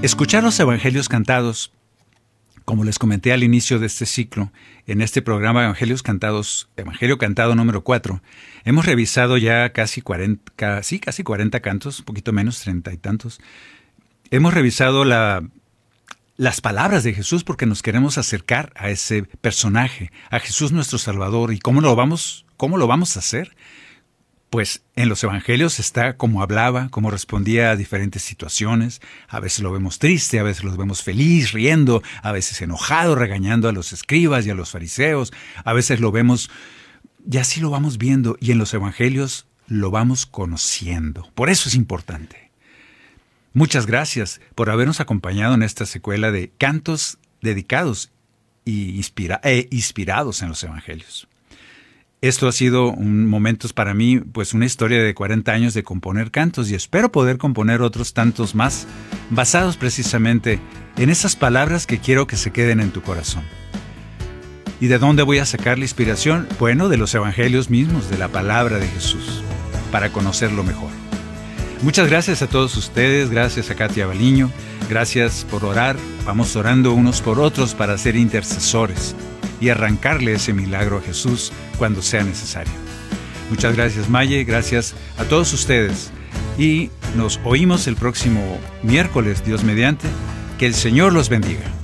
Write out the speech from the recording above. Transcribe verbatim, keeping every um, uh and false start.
Escuchar los evangelios cantados, como les comenté al inicio de este ciclo, en este programa Evangelios Cantados, Evangelio Cantado número cuatro, hemos revisado ya casi cuarenta, casi, casi cuarenta cantos, un poquito menos, treinta y tantos. Hemos revisado la, las palabras de Jesús porque nos queremos acercar a ese personaje, a Jesús nuestro Salvador. ¿Y cómo lo vamos, cómo lo vamos a hacer? Pues en los evangelios está cómo hablaba, cómo respondía a diferentes situaciones. A veces lo vemos triste, a veces lo vemos feliz, riendo, a veces enojado, regañando a los escribas y a los fariseos. A veces lo vemos, y así lo vamos viendo, y en los evangelios lo vamos conociendo. Por eso es importante. Muchas gracias por habernos acompañado en esta secuela de cantos dedicados y inspira- e inspirados en los evangelios. Esto ha sido un momentos para mí, pues una historia de cuarenta años de componer cantos y espero poder componer otros tantos más basados precisamente en esas palabras que quiero que se queden en tu corazón. ¿Y de dónde voy a sacar la inspiración? Bueno, de los evangelios mismos, de la palabra de Jesús, para conocerlo mejor. Muchas gracias a todos ustedes, gracias a Katia Baliño, gracias por orar, vamos orando unos por otros para ser intercesores y arrancarle ese milagro a Jesús cuando sea necesario. Muchas gracias, Maye, gracias a todos ustedes. Y nos oímos el próximo miércoles, Dios mediante. Que el Señor los bendiga.